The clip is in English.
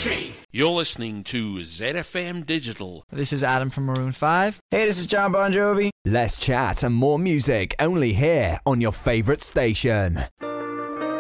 country. You're listening to ZFM Digital. This is Adam from Maroon 5. Hey, this is John Bon Jovi. Less chat and more music only here on your favourite station.